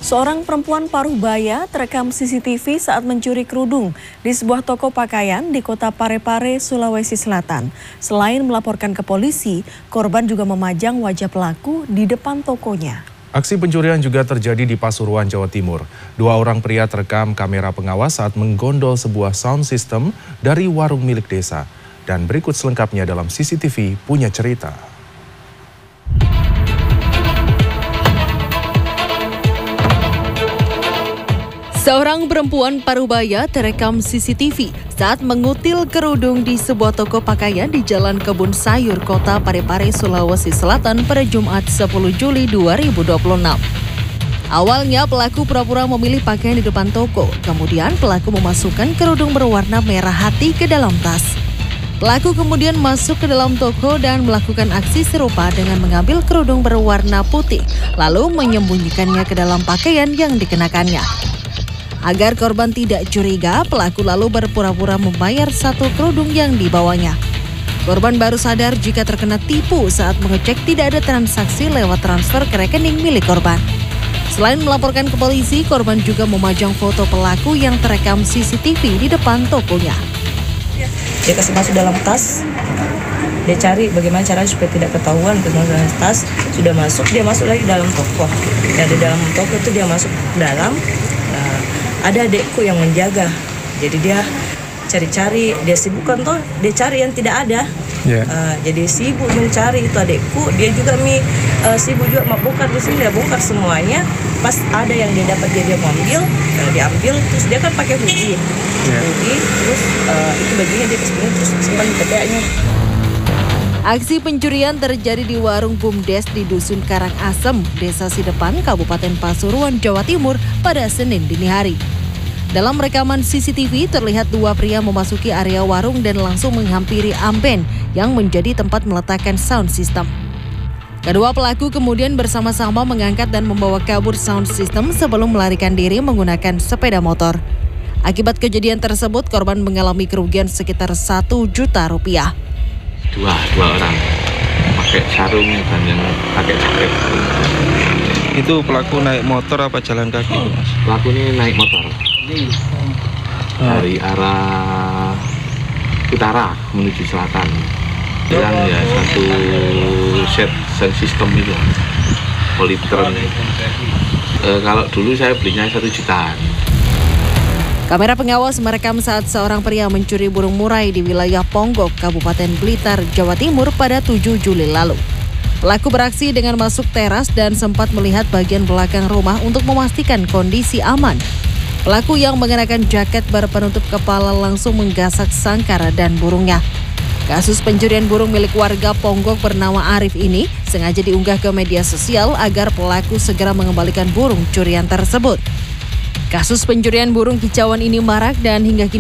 Seorang perempuan paruh baya terekam CCTV saat mencuri kerudung di sebuah toko pakaian di kota Parepare, Sulawesi Selatan. Selain melaporkan ke polisi, korban juga memajang wajah pelaku di depan tokonya. Aksi pencurian juga terjadi di Pasuruan, Jawa Timur. Dua orang pria terekam kamera pengawas saat menggondol sebuah sound system dari warung milik desa. Dan berikut selengkapnya dalam CCTV Punya Cerita. Seorang perempuan parubaya terekam CCTV saat mengutil kerudung di sebuah toko pakaian di Jalan Kebun Sayur, Kota Parepare, Sulawesi Selatan pada Jumat 10 Juli 2026. Awalnya pelaku pura-pura memilih pakaian di depan toko, kemudian pelaku memasukkan kerudung berwarna merah hati ke dalam tas. Pelaku kemudian masuk ke dalam toko dan melakukan aksi serupa dengan mengambil kerudung berwarna putih, lalu menyembunyikannya ke dalam pakaian yang dikenakannya. Agar korban tidak curiga, pelaku lalu berpura-pura membayar satu kerudung yang dibawanya. Korban baru sadar jika terkena tipu saat mengecek tidak ada transaksi lewat transfer ke rekening milik korban. Selain melaporkan ke polisi, korban juga memajang foto pelaku yang terekam CCTV di depan tokonya. Dia kasih masuk dalam tas, dia cari bagaimana caranya supaya tidak ketahuan ke dalam tas. Sudah masuk, dia masuk lagi dalam toko. Dan di dalam toko itu dia masuk ke dalam. Ada adekku yang menjaga, jadi dia cari-cari, dia sibukkan tuh, dia cari yang tidak ada. Jadi sibuk mencari itu adekku, dia juga sibuk juga mau bongkar di sini, dia bongkar semuanya. Pas ada yang dia dapat dia mau ambil, dia ambil, terus dia kan pakai hoodie, terus itu bajunya dia kesini terus simpan di tepeknya. Aksi pencurian terjadi di warung Bumdes di Dusun Karangasem, Desa Sidepan, Kabupaten Pasuruan, Jawa Timur pada Senin dini hari. Dalam rekaman CCTV terlihat dua pria memasuki area warung dan langsung menghampiri amben yang menjadi tempat meletakkan sound system. Kedua pelaku kemudian bersama-sama mengangkat dan membawa kabur sound system sebelum melarikan diri menggunakan sepeda motor. Akibat kejadian tersebut, korban mengalami kerugian sekitar 1 juta rupiah. Dua orang pakai sarung dan yang pakai jaket. Itu pelaku naik motor apa jalan kaki? Pelaku ini naik motor dari arah utara menuju selatan. Bilang ya satu set sound system itu Polytron. Kalau dulu saya belinya 1 jutaan. Kamera pengawas merekam saat seorang pria mencuri burung murai di wilayah Ponggok, Kabupaten Blitar, Jawa Timur pada 7 Juli lalu. Pelaku beraksi dengan masuk teras dan sempat melihat bagian belakang rumah untuk memastikan kondisi aman. Pelaku yang mengenakan jaket berpenutup kepala langsung menggasak sangkar dan burungnya. Kasus pencurian burung milik warga Ponggok bernama Arif ini sengaja diunggah ke media sosial agar pelaku segera mengembalikan burung curian tersebut. Kasus pencurian burung kicauan ini marak dan hingga kini